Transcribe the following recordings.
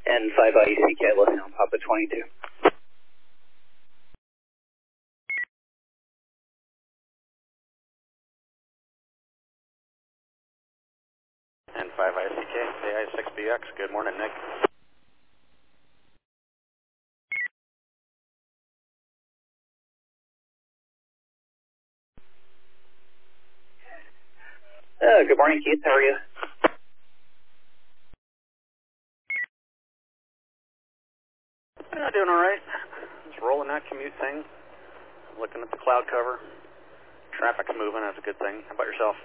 And 5ICK, listening on Papa 22. And 5ICK, AI6BX, good morning, Nick. Good morning, Keith. How are you? Doing all right. Just rolling that commute thing. Looking at the cloud cover. Traffic's moving. That's a good thing. How about yourself?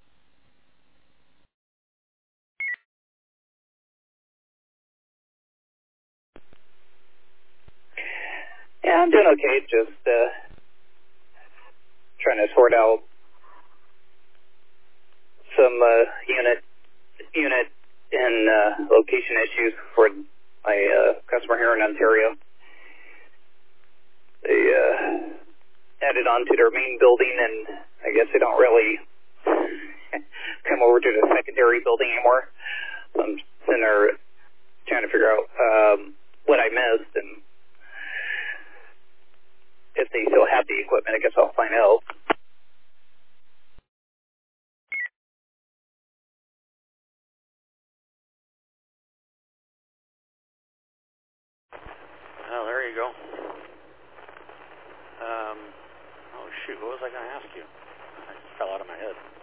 Yeah, I'm doing okay. Just trying to sort out some unit and location issues for my customer here in Ontario. They added on to their main building, and I guess they don't really come over to the secondary building anymore. So I'm sitting there trying to figure out what I missed, and if they still have the equipment, I guess I'll find out. Oh, there you go. Oh, shoot. What was I going to ask you? It fell out of my head.